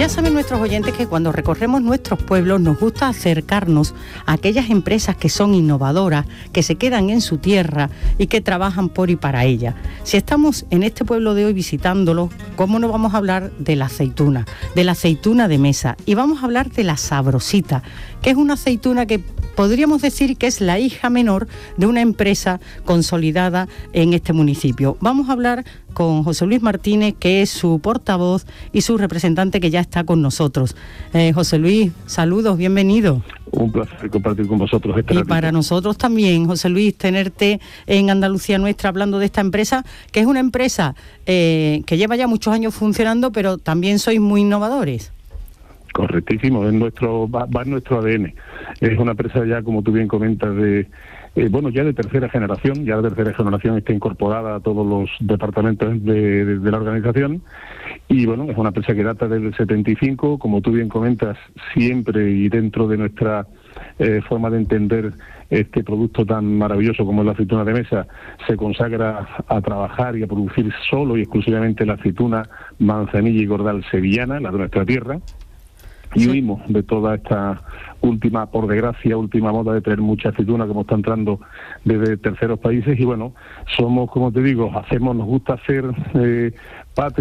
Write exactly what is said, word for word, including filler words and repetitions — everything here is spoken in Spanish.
Ya saben nuestros oyentes que cuando recorremos nuestros pueblos nos gusta acercarnos a aquellas empresas que son innovadoras, que se quedan en su tierra y que trabajan por y para ella. Si estamos en este pueblo de hoy visitándolo, ¿cómo no vamos a hablar de la aceituna, de la aceituna de mesa? Y vamos a hablar de la sabrosita, que es una aceituna que podríamos decir que es la hija menor de una empresa consolidada en este municipio. Vamos a hablar con José Luis Martínez, que es su portavoz y su representante que ya está con nosotros. Eh, José Luis, saludos, bienvenido. Un placer compartir con vosotros este ratito. Y para nosotros también, José Luis, tenerte en Andalucía Nuestra hablando de esta empresa, que es una empresa eh, que lleva ya muchos años funcionando, pero también sois muy innovadores. Correctísimo, es nuestro, va, va en nuestro A D N. Es una empresa ya, como tú bien comentas, de eh, bueno, ya de tercera generación, ya la tercera generación está incorporada a todos los departamentos de, de, de la organización, y bueno, es una empresa que data desde el setenta y cinco, como tú bien comentas, siempre y dentro de nuestra eh, forma de entender este producto tan maravilloso como es la aceituna de mesa, se consagra a trabajar y a producir solo y exclusivamente la aceituna manzanilla y gordal sevillana, la de nuestra tierra. Y huimos de toda esta última, por desgracia, última moda de tener mucha aceituna como está entrando desde terceros países. Y bueno, somos, como te digo, hacemos, nos gusta hacer eh, patria